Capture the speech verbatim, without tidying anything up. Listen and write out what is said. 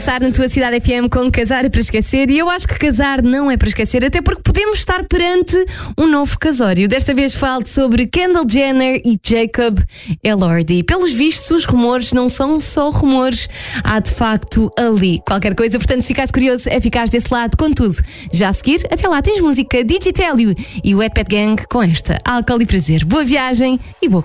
Casar na tua cidade F M com Casar é para Esquecer, e eu acho que casar não é para esquecer, até porque podemos estar perante um novo casório. Desta vez falo sobre Kendall Jenner e Jacob Elordi. Pelos vistos, os rumores não são só rumores, há de facto ali qualquer coisa, portanto, se ficares curioso, é ficares desse lado com tudo. Já a seguir, até lá tens música Digitélio e o Wet Pet Gang com esta Álcool e Prazer. Boa viagem e boa